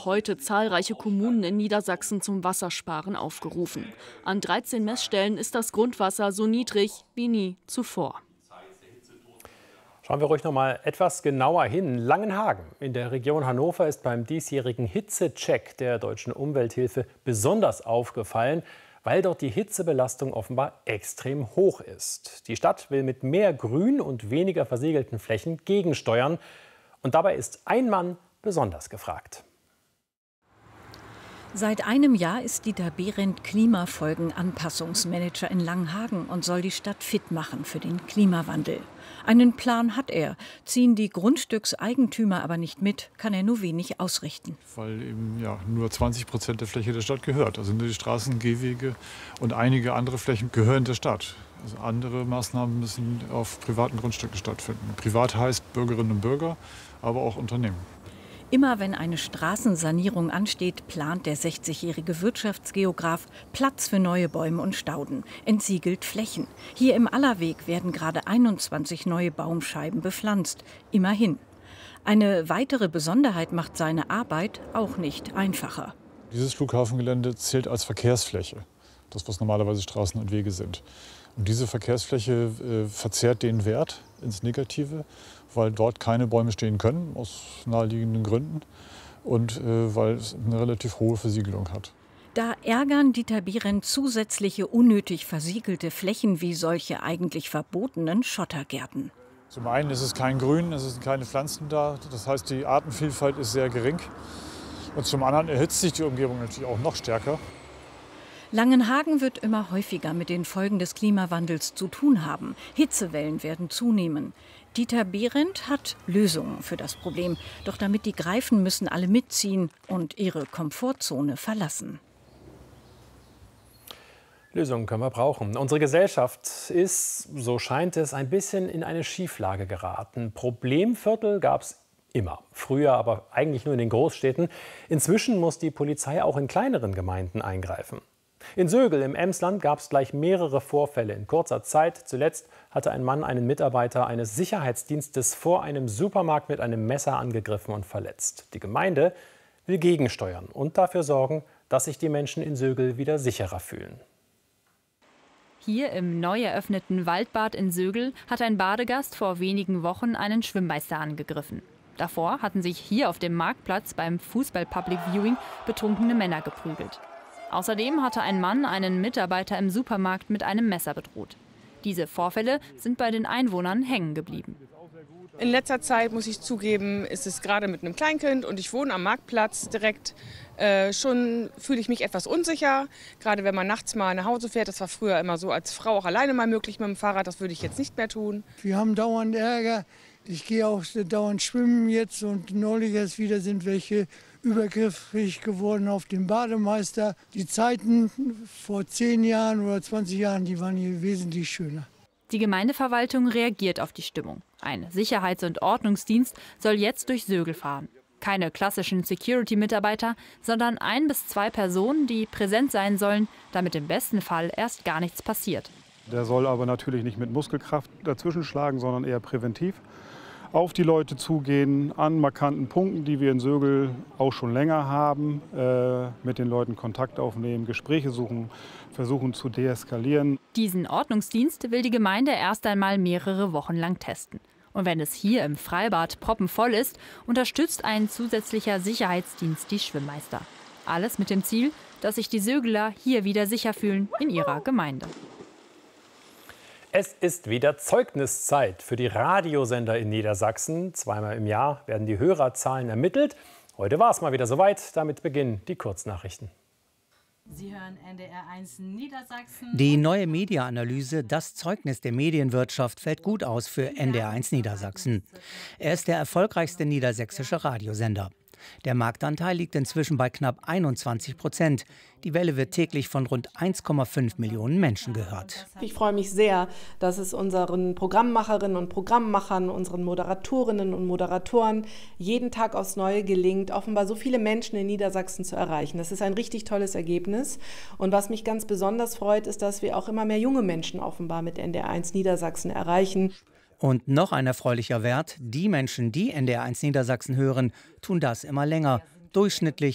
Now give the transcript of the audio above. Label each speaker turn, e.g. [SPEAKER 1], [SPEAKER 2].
[SPEAKER 1] heute zahlreiche Kommunen in Niedersachsen zum Wassersparen aufgerufen. An 13 Messstellen ist das Grundwasser so niedrig wie nie zuvor.
[SPEAKER 2] Schauen wir ruhig noch mal etwas genauer hin. Langenhagen in der Region Hannover ist beim diesjährigen Hitzecheck der Deutschen Umwelthilfe besonders aufgefallen, weil dort die Hitzebelastung offenbar extrem hoch ist. Die Stadt will mit mehr Grün und weniger versiegelten Flächen gegensteuern. Und dabei ist ein Mann besonders gefragt.
[SPEAKER 3] Seit einem Jahr ist Dieter Behrendt Klimafolgenanpassungsmanager in Langenhagen und soll die Stadt fit machen für den Klimawandel. Einen Plan hat er. Ziehen die Grundstückseigentümer aber nicht mit, kann er nur wenig ausrichten.
[SPEAKER 4] Weil eben nur 20% der Fläche der Stadt gehört. Also nur die Straßen, Gehwege und einige andere Flächen gehören der Stadt. Also andere Maßnahmen müssen auf privaten Grundstücken stattfinden. Privat heißt Bürgerinnen und Bürger, aber auch Unternehmen.
[SPEAKER 3] Immer wenn eine Straßensanierung ansteht, plant der 60-jährige Wirtschaftsgeograf Platz für neue Bäume und Stauden, entsiegelt Flächen. Hier im Allerweg werden gerade 21 neue Baumscheiben bepflanzt. Immerhin. Eine weitere Besonderheit macht seine Arbeit auch nicht einfacher.
[SPEAKER 4] Dieses Flughafengelände zählt als Verkehrsfläche, das was normalerweise Straßen und Wege sind. Und diese Verkehrsfläche verzerrt den Wert ins Negative, weil dort keine Bäume stehen können, aus naheliegenden Gründen, und weil es eine relativ hohe Versiegelung hat.
[SPEAKER 3] Da ärgern Dieter Behrendt zusätzliche unnötig versiegelte Flächen wie solche eigentlich verbotenen Schottergärten.
[SPEAKER 4] Zum einen ist es kein Grün, es sind keine Pflanzen da, das heißt, die Artenvielfalt ist sehr gering. Und zum anderen erhitzt sich die Umgebung natürlich auch noch stärker.
[SPEAKER 3] Langenhagen wird immer häufiger mit den Folgen des Klimawandels zu tun haben. Hitzewellen werden zunehmen. Dieter Behrendt hat Lösungen für das Problem. Doch damit die greifen, müssen alle mitziehen und ihre Komfortzone verlassen.
[SPEAKER 2] Lösungen können wir brauchen. Unsere Gesellschaft ist, so scheint es, ein bisschen in eine Schieflage geraten. Problemviertel gab es immer. Früher aber eigentlich nur in den Großstädten. Inzwischen muss die Polizei auch in kleineren Gemeinden eingreifen. In Sögel im Emsland gab es gleich mehrere Vorfälle in kurzer Zeit. Zuletzt hatte ein Mann einen Mitarbeiter eines Sicherheitsdienstes vor einem Supermarkt mit einem Messer angegriffen und verletzt. Die Gemeinde will gegensteuern und dafür sorgen, dass sich die Menschen in Sögel wieder sicherer fühlen.
[SPEAKER 5] Hier im neu eröffneten Waldbad in Sögel hat ein Badegast vor wenigen Wochen einen Schwimmmeister angegriffen. Davor hatten sich hier auf dem Marktplatz beim Fußball-Public Viewing betrunkene Männer geprügelt. Außerdem hatte ein Mann einen Mitarbeiter im Supermarkt mit einem Messer bedroht. Diese Vorfälle sind bei den Einwohnern hängen geblieben.
[SPEAKER 6] In letzter Zeit, muss ich zugeben, ist es gerade mit einem Kleinkind und ich wohne am Marktplatz direkt. Schon fühle ich mich etwas unsicher, gerade wenn man nachts mal nach Hause fährt. Das war früher immer so als Frau auch alleine mal möglich mit dem Fahrrad. Das würde ich jetzt nicht mehr tun.
[SPEAKER 7] Wir haben dauernd Ärger. Ich gehe auch dauernd schwimmen jetzt und neulich erst wieder sind welche übergriffig geworden auf den Bademeister. Die Zeiten vor 10 Jahren oder 20 Jahren, die waren hier wesentlich schöner.
[SPEAKER 5] Die Gemeindeverwaltung reagiert auf die Stimmung. Ein Sicherheits- und Ordnungsdienst soll jetzt durch Sögel fahren. Keine klassischen Security-Mitarbeiter, sondern 1 bis 2 Personen, die präsent sein sollen, damit im besten Fall erst gar nichts passiert.
[SPEAKER 8] Der soll aber natürlich nicht mit Muskelkraft dazwischen schlagen, sondern eher präventiv. Auf die Leute zugehen, an markanten Punkten, die wir in Sögel auch schon länger haben, mit den Leuten Kontakt aufnehmen, Gespräche suchen, versuchen zu deeskalieren.
[SPEAKER 5] Diesen Ordnungsdienst will die Gemeinde erst einmal mehrere Wochen lang testen. Und wenn es hier im Freibad proppenvoll ist, unterstützt ein zusätzlicher Sicherheitsdienst die Schwimmmeister. Alles mit dem Ziel, dass sich die Sögeler hier wieder sicher fühlen in ihrer Gemeinde.
[SPEAKER 2] Es ist wieder Zeugniszeit für die Radiosender in Niedersachsen. 2-mal im Jahr werden die Hörerzahlen ermittelt. Heute war es mal wieder soweit. Damit beginnen die Kurznachrichten.
[SPEAKER 9] Sie hören NDR1 Niedersachsen.
[SPEAKER 10] Die neue Media-Analyse Das Zeugnis der Medienwirtschaft fällt gut aus für NDR1 Niedersachsen. Er ist der erfolgreichste niedersächsische Radiosender. Der Marktanteil liegt inzwischen bei knapp 21%. Die Welle wird täglich von rund 1,5 Millionen Menschen gehört.
[SPEAKER 11] Ich freue mich sehr, dass es unseren Programmmacherinnen und Programmmachern, unseren Moderatorinnen und Moderatoren jeden Tag aufs Neue gelingt, offenbar so viele Menschen in Niedersachsen zu erreichen. Das ist ein richtig tolles Ergebnis. Und was mich ganz besonders freut, ist, dass wir auch immer mehr junge Menschen offenbar mit NDR1 Niedersachsen erreichen.
[SPEAKER 10] Und noch ein erfreulicher Wert, die Menschen, die NDR1 Niedersachsen hören, tun das immer länger. Durchschnittlich